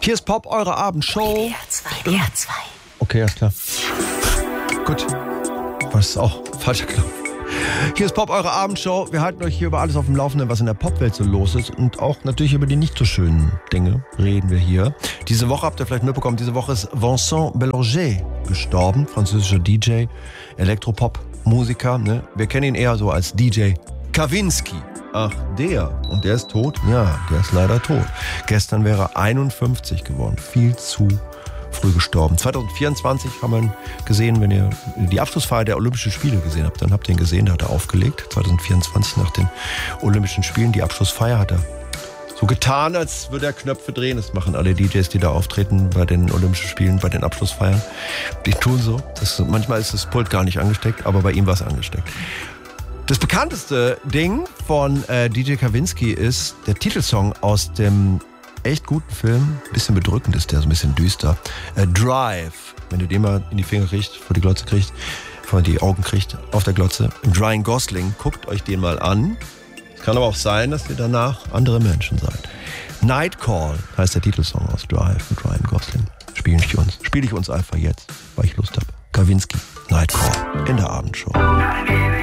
Hier ist Pop, eure Abendshow. WDR 2. Okay, alles klar. Gut. Was ist auch falscher Knopf. Hier ist Pop, eure Abendshow. Wir halten euch hier über alles auf dem Laufenden, was in der Popwelt so los ist. Und auch natürlich über die nicht so schönen Dinge reden wir hier. Diese Woche, habt ihr vielleicht mitbekommen, diese Woche ist Vincent Bellanger gestorben. Französischer DJ, Elektropop-Musiker. Ne? Wir kennen ihn eher so als DJ Kavinsky. Ach, der. Und der ist tot? Ja, der ist leider tot. Gestern wäre er 51 geworden. Viel zu früh gestorben. 2024 haben wir ihn gesehen, wenn ihr die Abschlussfeier der Olympischen Spiele gesehen habt, dann habt ihr ihn gesehen, da hat er aufgelegt. 2024 nach den Olympischen Spielen, die Abschlussfeier hat er so getan, als würde er Knöpfe drehen. Das machen alle DJs, die da auftreten bei den Olympischen Spielen, bei den Abschlussfeiern. Die tun so. Manchmal ist das Pult gar nicht angesteckt, aber bei ihm war es angesteckt. Das bekannteste Ding von DJ Kavinsky ist der Titelsong aus dem echt guten Film, bisschen bedrückend ist der, so ein bisschen düster. Drive, wenn ihr den mal in die Finger kriegt, vor die Glotze kriegt, vor die Augen kriegt, auf der Glotze, im Ryan Gosling, guckt euch den mal an. Es kann aber auch sein, dass ihr danach andere Menschen seid. Night Call heißt der Titelsong aus Drive mit Ryan Gosling. Spiele ich uns einfach jetzt, weil ich Lust habe. Kavinsky, Night Call in der Abendshow.